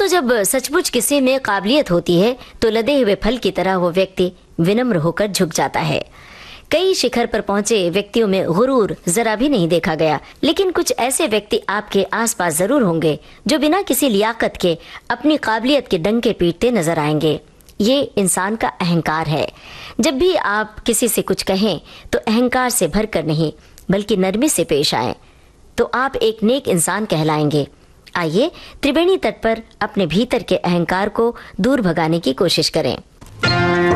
जब सचमुच किसी में काबिलियत होती है तो लदे हुए फल की तरह वो व्यक्ति विनम्र होकर झुक जाता है। कई शिखर पर पहुंचे व्यक्तियों में गुरूर जरा भी नहीं देखा गया, लेकिन कुछ ऐसे व्यक्ति आपके आसपास जरूर होंगे जो बिना किसी लियाकत के अपनी काबिलियत के डंके पीटते नजर आएंगे। ये इंसान का अहंकार है। जब भी आप किसी से कुछ कहें तो अहंकार से भरकर नहीं बल्कि नरमी से पेश आएं, तो आप एक नेक इंसान कहलाएंगे। आइए त्रिवेणी तट पर अपने भीतर के अहंकार को दूर भगाने की कोशिश करें।